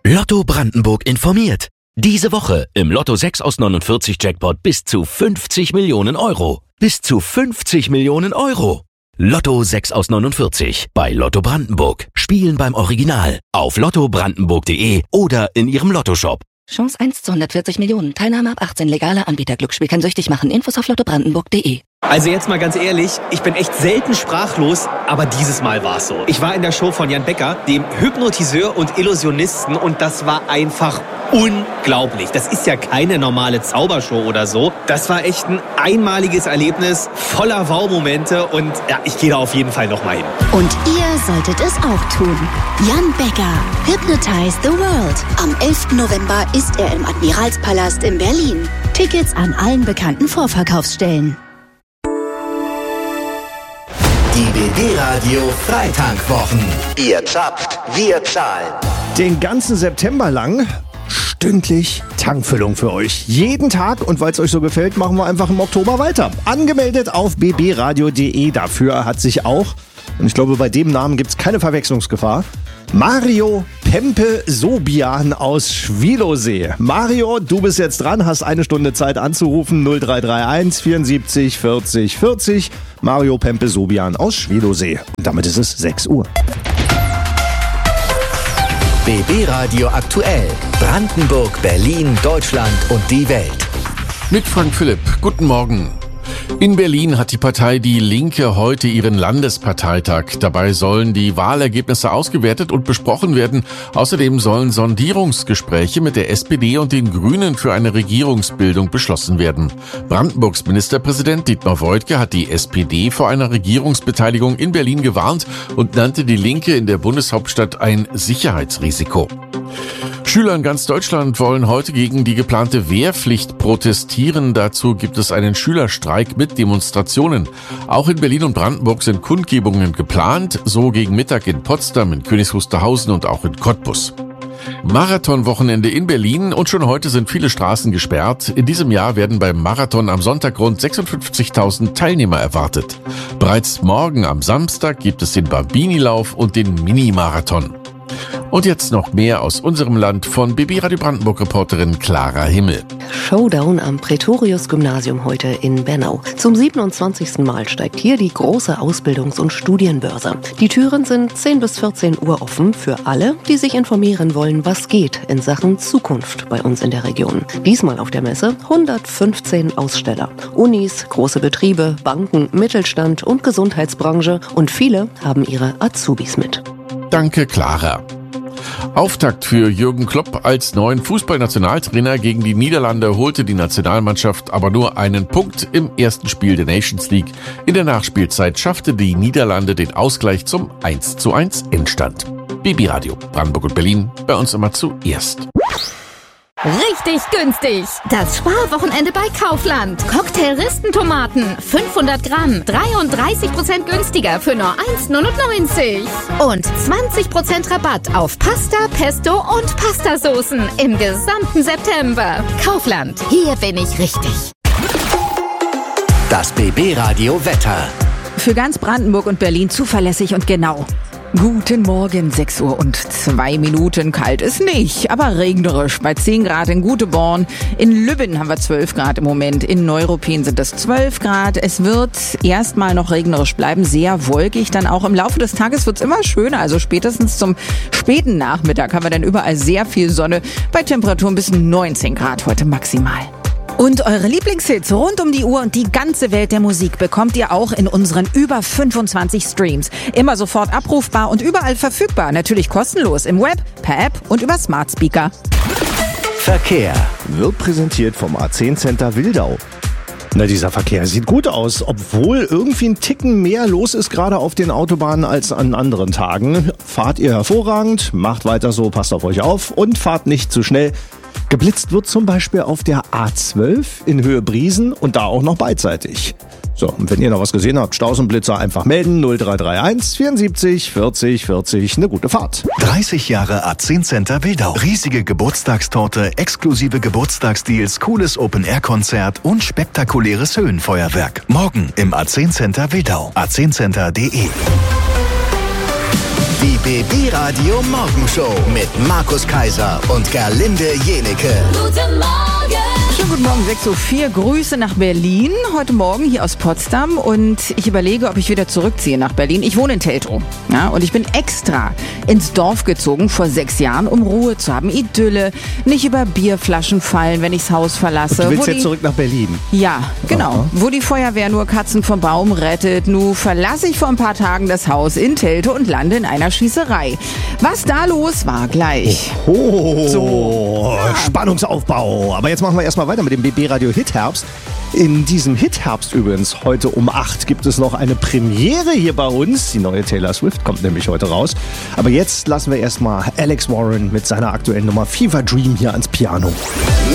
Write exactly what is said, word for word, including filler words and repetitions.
Lotto Brandenburg informiert. Diese Woche im Lotto sechs aus neunundvierzig Jackpot bis zu fünfzig Millionen Euro. Bis zu fünfzig Millionen Euro. Lotto sechs aus neunundvierzig bei Lotto Brandenburg. Spielen beim Original auf lotto brandenburg punkt de oder in Ihrem Lottoshop. Chance eins zu hundertvierzig Millionen. Teilnahme ab achtzehn. Legale Anbieter. Glücksspiel kann süchtig machen. Infos auf lotto brandenburg punkt de. Also jetzt mal ganz ehrlich, ich bin echt selten sprachlos, aber dieses Mal war es so. Ich war in der Show von Jan Becker, dem Hypnotiseur und Illusionisten, und das war einfach unglaublich. Das ist ja keine normale Zaubershow oder so. Das war echt ein einmaliges Erlebnis, voller Wow-Momente, und ja, ich gehe da auf jeden Fall nochmal hin. Und ihr solltet es auch tun. Jan Becker, Hypnotize the World. Am elften November ist er im Admiralspalast in Berlin. Tickets an allen bekannten Vorverkaufsstellen. Die B B-Radio Freitankwochen. Ihr zapft, wir zahlen. Den ganzen September lang stündlich Tankfüllung für euch. Jeden Tag, und weil es euch so gefällt, machen wir einfach im Oktober weiter. Angemeldet auf b b radio punkt de. Dafür hat sich auch, und ich glaube, bei dem Namen gibt es keine Verwechslungsgefahr, Mario Pempe Sobian aus Schwilosee. Mario, du bist jetzt dran, hast eine Stunde Zeit anzurufen. null drei drei eins vierundsiebzig vierzig vierzig. Mario Pempe Sobian aus Schwilosee. Und damit ist es sechs Uhr. B B-Radio aktuell. Brandenburg, Berlin, Deutschland und die Welt. Mit Frank Philipp. Guten Morgen. In Berlin hat die Partei Die Linke heute ihren Landesparteitag. Dabei sollen die Wahlergebnisse ausgewertet und besprochen werden. Außerdem sollen Sondierungsgespräche mit der S P D und den Grünen für eine Regierungsbildung beschlossen werden. Brandenburgs Ministerpräsident Dietmar Woidke hat die S P D vor einer Regierungsbeteiligung in Berlin gewarnt und nannte die Linke in der Bundeshauptstadt ein Sicherheitsrisiko. Schüler in ganz Deutschland wollen heute gegen die geplante Wehrpflicht protestieren. Dazu gibt es einen Schülerstreik mit Demonstrationen. Auch in Berlin und Brandenburg sind Kundgebungen geplant, so gegen Mittag in Potsdam, in Königs Wusterhausen und auch in Cottbus. Marathonwochenende in Berlin, und schon heute sind viele Straßen gesperrt. In diesem Jahr werden beim Marathon am Sonntag rund sechsundfünfzigtausend Teilnehmer erwartet. Bereits morgen am Samstag gibt es den Bambini-Lauf und den Mini-Marathon. Und jetzt noch mehr aus unserem Land von B B-Radio Brandenburg-Reporterin Clara Himmel. Showdown am Praetorius-Gymnasium heute in Bernau. Zum siebenundzwanzigsten Mal steigt hier die große Ausbildungs- und Studienbörse. Die Türen sind zehn bis vierzehn Uhr offen für alle, die sich informieren wollen, was geht in Sachen Zukunft bei uns in der Region. Diesmal auf der Messe hundertfünfzehn Aussteller. Unis, große Betriebe, Banken, Mittelstand und Gesundheitsbranche, und viele haben ihre Azubis mit. Danke, Clara. Auftakt für Jürgen Klopp als neuen Fußballnationaltrainer. Gegen die Niederlande holte die Nationalmannschaft aber nur einen Punkt im ersten Spiel der Nations League. In der Nachspielzeit schaffte die Niederlande den Ausgleich zum eins zu eins Endstand. B B-Radio Brandenburg und Berlin, bei uns immer zuerst. Richtig günstig. Das Sparwochenende bei Kaufland. Cocktail-Ristentomaten, fünfhundert Gramm, dreiunddreißig Prozent günstiger für nur eins neunundneunzig. Und zwanzig Prozent Rabatt auf Pasta, Pesto und Pastasoßen im gesamten September. Kaufland, hier bin ich richtig. Das B B-Radio Wetter. Für ganz Brandenburg und Berlin zuverlässig und genau. Guten Morgen, sechs Uhr und zwei Minuten. Kalt ist nicht, aber regnerisch. Bei zehn Grad in Guteborn. In Lübben haben wir zwölf Grad im Moment. In Neuruppin sind es zwölf Grad. Es wird erstmal noch regnerisch bleiben, sehr wolkig. Dann auch im Laufe des Tages wird es immer schöner. Also spätestens zum späten Nachmittag haben wir dann überall sehr viel Sonne. Bei Temperaturen bis neunzehn Grad heute maximal. Und eure Lieblingshits rund um die Uhr und die ganze Welt der Musik bekommt ihr auch in unseren über fünfundzwanzig Streams. Immer sofort abrufbar und überall verfügbar. Natürlich kostenlos im Web, per App und über Smart Speaker. Verkehr wird präsentiert vom A zehn Center Wildau. Na, dieser Verkehr sieht gut aus, obwohl irgendwie ein Ticken mehr los ist gerade auf den Autobahnen als an anderen Tagen. Fahrt ihr hervorragend, macht weiter so, passt auf euch auf und fahrt nicht zu schnell. Geblitzt wird zum Beispiel auf der A zwölf in Höhe Briesen und da auch noch beidseitig. So, und wenn ihr noch was gesehen habt, Staus und Blitzer einfach melden. null drei drei eins vierundsiebzig vierzig vierzig. Eine gute Fahrt. dreißig Jahre A zehn Center Wildau. Riesige Geburtstagstorte, exklusive Geburtstagsdeals, cooles Open-Air-Konzert und spektakuläres Höhenfeuerwerk. Morgen im A zehn Center Wildau. a zehn center punkt de. Die B B Radio Morgenshow mit Markus Kaiser und Gerlinde Jenecke. Guten Morgen! Schönen guten Morgen, sechs Uhr vier. Grüße nach Berlin. Heute Morgen hier aus Potsdam. Und ich überlege, ob ich wieder zurückziehe nach Berlin. Ich wohne in Teltow. Ja, und ich bin extra ins Dorf gezogen vor sechs Jahren, um Ruhe zu haben. Idylle, nicht über Bierflaschen fallen, wenn ich das Haus verlasse. Und du willst Wo jetzt die, zurück nach Berlin? Ja, genau. Aha. Wo die Feuerwehr nur Katzen vom Baum rettet. Nu verlasse ich vor ein paar Tagen das Haus in Teltow und lande in einer Schießerei. Was da los war, gleich. Oh, So, ja. Spannungsaufbau. Aber jetzt machen wir erstmal weiter mit dem B B Radio Hit-Herbst. In diesem Hit-Herbst übrigens, heute um acht, gibt es noch eine Premiere hier bei uns. Die neue Taylor Swift kommt nämlich heute raus. Aber jetzt lassen wir erstmal Alex Warren mit seiner aktuellen Nummer Fever Dream hier ans Piano.